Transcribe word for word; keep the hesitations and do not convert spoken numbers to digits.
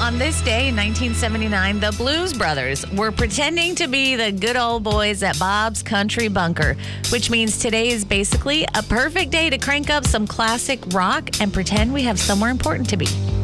On this day in nineteen seventy-nine, the Blues Brothers were pretending to be the good old boys at Bob's Country Bunker, which means today is basically a perfect day to crank up some classic rock and pretend we have somewhere important to be.